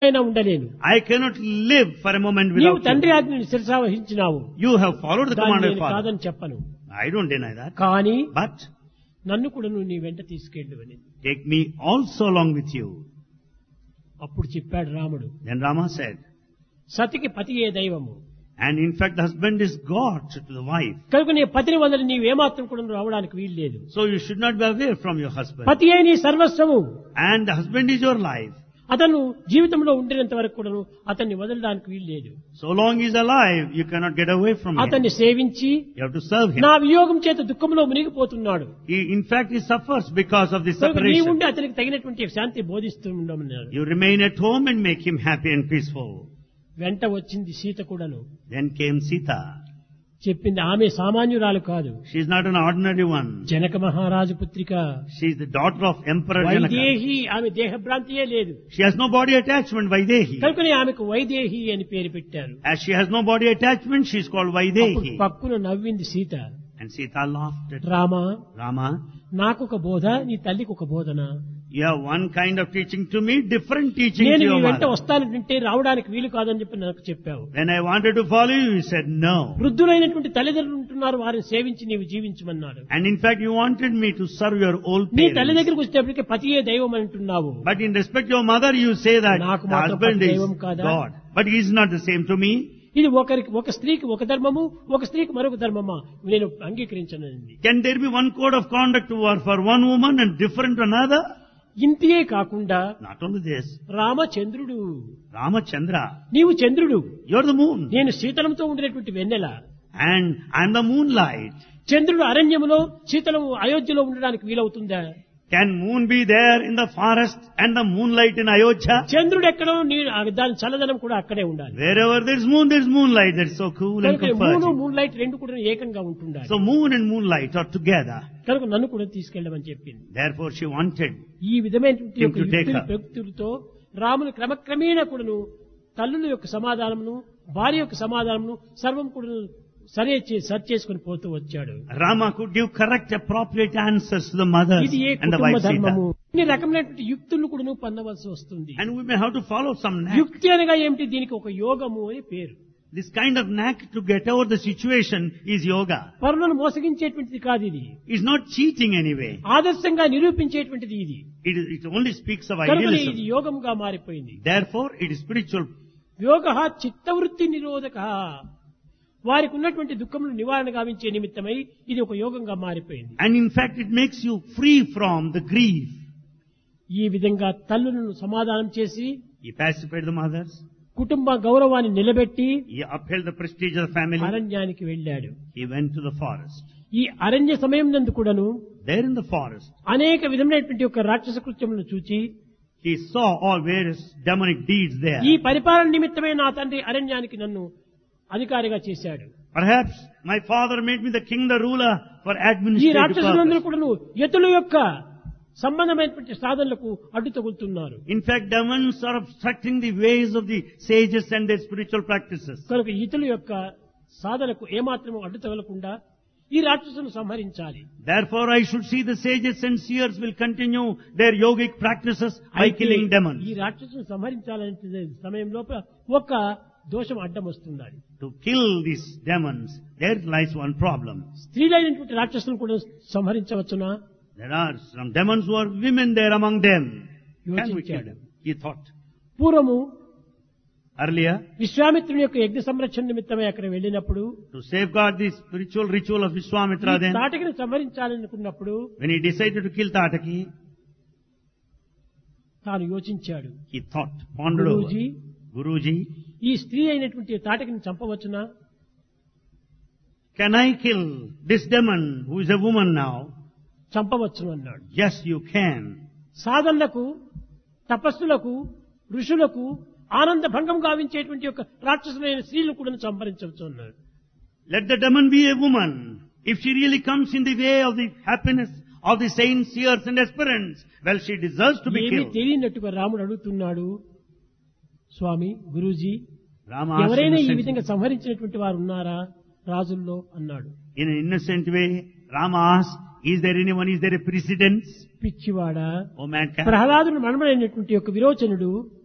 అయినా ఉండలేను. I cannot live for a moment నీవు without తండ్రి you. ఆజ్ఞని శిరసావహించినావు. You have followed the దాన్ని command of నేను Father. కాదని చెప్పను. I don't deny that. కానీ But నన్ను కూడా నువ్వు నీ వెంట తీసుకెళ్ళు అని take me also along with you. అప్పుడు చెప్పాడు రాముడు. Then Rama said, సతికి పతియే దైవము. and in fact the husband is God to the wife. కనుక నీ పతిని వదిలి నీవేమాత్రం కూడా రావడానికి వీలు లేదు. So you should not be away from your husband. పతియే నీ సర్వస్వము. And the husband is your life. అతను జీవితంలో ఉండినంత వరకు కూడా అతన్ని వదలడానికి వీలు లేదు. So long he is alive, you cannot get away from him. అతన్ని సేవించి You have to serve him. నా వియోగం చేత దుఃఖంలో మునిగిపోతున్నాడు. In fact, he suffers because of this కనుక నీ separation. ఉండి అతనికి తగినటువంటి శాంతి బోధిస్తూ ఉండమన్నాడు. You remain at home and make him happy and peaceful. వెంట వచ్చింది సీత కూడాను. Then came Sita. చెప్పింది ఆమె సామాన్యురాలు కాదు. She is not an ordinary one. Janaka మహారాజు పుత్రిక. She is the daughter of Emperor Janaka. Vaidehi. ఆమె దేహభ్రాంతియే లేదు. She has no body attachment, Vaidehi. కనుకనే ఆమెకు వైదేహి అని పేరు పెట్టారు. As she has no body attachment, she is called అప్పుడు Vaidehi. పక్కున నవ్వింది Sita. And Sita laughed at Rama, Rama. నాకొక బోధ, నీ తల్లికి ఒక బోధన. You have one kind of teaching to me, different teaching నేను to నీ your వెంట mother. వస్తానంటే రావడానికి వీలు కాదని చెప్పి నాకు చెప్పావు. When I wanted to follow you, you said no. వృద్ధులైనటువంటి తల్లిదండ్రులు ఉంటున్నారు, వారిని సేవించి నీవు జీవించమన్నాడు. And in fact, you wanted me to serve your old నీ తల్లి parents. దగ్గరికి వచ్చేటప్పటికే పతియే దైవం అంటున్నావు. But in respect to your mother, you say that నాకు the మాత్రం husband పతి is దైవం కాదా? God. But he is not the same to me. ఇది ఒక స్త్రీకి ఒక ధర్మము, ఒక స్త్రీకి మరొక ధర్మమా, నేను అంగీకరించనండి. Can there be one code of conduct for one woman and different to another? ఇంతియే కాకుండా Not only this, రామచంద్రుడు, Ramachandra, నీవు చంద్రుడు, you're the moon. నేను శీతలంతో ఉండినటువంటి వెన్నెల. And I'm the moonlight. చంద్రుడు అరణ్యములో, శీతలము అయోధ్యలో ఉండడానికి వీలవుతుందా? Can moon be there in the forest and the moonlight in Ayodhya? చంద్రుడు ఎక్కడో దాని చల్లదనం కూడా అక్కడే ఉండాలి. Wherever there's moonlight. That's so cool and కనుక మూను comforting. మూన్ లైట్ రెండు కూడా ఏకంగా ఉంటుండాలి. So moon and moonlight are together. కనుక నన్ను కూడా తీసుకెళ్ళమని చెప్పింది. Therefore she wanted ఈ విధమైనటువంటి him యొక్క to take యుక్తులు her. ప్రయుక్తులతో రాముని క్రమక్రమేణా కూడాను తల్లుల యొక్క సమాధానమును, భార్య యొక్క సమాధానమును సర్వం కూడా సరి చేసుకుని పోతూ వచ్చాడు. Rama could give correct, appropriate answers to the mothers ఇది ఏ and the కుటుంబ wife ధర్మము. Sita. ఇన్ని రకమైనటువంటి యుక్తులను కూడా పొందవలసి వస్తుంది. And we may have to follow some knack. యుక్తి అనగా ఏమిటి? దీనికి ఒక యోగము అని పేరు. This kind of knack to get over the situation is yoga. పరులను మోసగించేటువంటిది కాదు ఇది. It's not cheating anyway. ఆదర్శంగా నిరూపించేటువంటిది ఇది. It only speaks of కనుక ఇది idealism. యోగంగా మారిపోయింది. Therefore, it is spiritual. యోగ చిత్తవృత్తి నిరోధక. వారికి ఉన్నటువంటి దుఃఖములు నివారణ గావించే నిమిత్తమై ఇది ఒక యోగంగా మారిపోయింది. And in fact, it makes you free from the grief. ఈ విధంగా తల్లులను సమాధానం చేసి He pacified the mothers. కుటుంబ గౌరవాన్ని నిలబెట్టి He upheld the prestige of the family. అరణ్యానికి వెళ్ళాడు. He went to the forest. ఈ అరణ్య సమయం నందు కూడాను There in the forest, అనేక విధమైనటువంటి ఒక రాక్షస కృత్యములను చూచి he saw all various demonic deeds there. ఈ పరిపాలన నిమిత్తమే నా తండ్రి అరణ్యానికి నన్ను అధికారిగా చేశాడు. Perhaps my father made me the king, the ruler for ఈ administrative రాక్షసులందరూ purpose. కూడాను యతుల యొక్క సంబంధమైనటువంటి సాధనలకు అడ్డు తగులుతున్నారు. In fact, demons are obstructing the ways of the sages and their spiritual practices. కనుక ఇతుల యొక్క సాధనకు ఏమాత్రము అడ్డు తగలకుండా ఈ రాక్షసులను సంహరించాలి. Therefore, I should see the sages and seers will continue their yogic practices by అయితే killing demons. ఈ రాక్షసులను సంహరించాలనే సమయం లోపల ఒక దోషం అడ్డం వస్తున్నది. To kill these demons, there lies one problem. స్త్రీలైనటువంటి రాక్షసులను కూడా సంహరించవచ్చునా? There are some demons who are women there among them. Can we kill యోచించాడు. them? He thought. పూర్వము Earlier, విశ్వామిత్రుని యొక్క యజ్ఞ సంరక్షణ నిమిత్తమై అక్కడ వెళ్ళినప్పుడు to safeguard the spiritual ritual of Vishwamitra ఈ then, తాటకిని సంహరించాలనుకున్నప్పుడు when he decided to kill Tataki, తాను యోచించాడు. he thought, pondered over. Guruji, Guruji, ఈ స్త్రీ అయినటువంటి తాటకిని చంపవచ్చునా? can I kill this demon who is a woman now? చంపవచ్చును అన్నాడు. Yes, you can. సాధనలకు, తపస్సులకు, ఋషులకు ఆనంద భంగం గావించేటువంటి యొక్క రాక్షసులైన స్త్రీలను కూడా సంహరించవచ్చు అన్నాడు. Let the demon be a woman. If she really comes in the way of the happiness of the saints, seers and aspirants, well, she deserves to be ఏమీ killed. తెలియనట్టుగా రాముడు అడుగుతున్నాడు, స్వామి గురూజీ, Rama asked ఎవరైనా ఈ innocently. విధంగా సంహరించినటువంటి వారు ఉన్నారా రాజుల్లో అన్నాడు. In an innocent way, Rama asked, is there anyone, is there a precedence? పిచ్చివాడా, Oh man, ప్రహ్లాదుడు మనమడైనటువంటి యొక్క విరోచనుడు